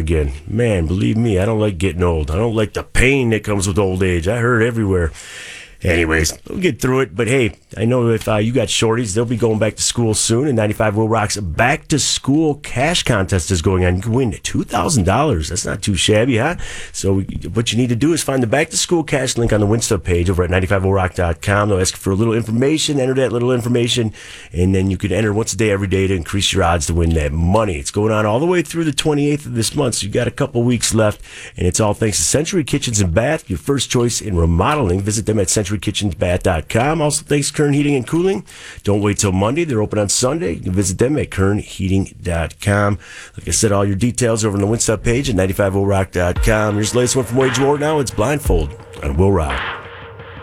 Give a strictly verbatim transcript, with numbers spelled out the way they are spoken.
again. Man, believe me, I don't like getting old. I don't like the pain that comes with old age. I heard everywhere. Anyways, we'll get through it. But hey, I know if uh, you got shorties, they'll be going back to school soon. And ninety-five Will Rock's Back to School Cash Contest is going on. You can win two thousand dollars. That's not too shabby, huh? So what you need to do is find the Back to School Cash link on the Winstuff page over at ninety-five will rock dot com. They'll ask for a little information. Enter that little information. And then you can enter once a day every day to increase your odds to win that money. It's going on all the way through the twenty-eighth of this month. So you got a couple weeks left. And it's all thanks to Century Kitchens and Bath, your first choice in remodeling. Visit them at century kitchens bath dot com. Also, thanks to Kern Heating and Cooling. Don't wait till Monday. They're open on Sunday. You can visit them at kern heating dot com. Like I said, all your details over on the Winstuff page at ninety-five will rock dot com. Here's the latest one from Wage War now. It's Blindfold on Will Rock.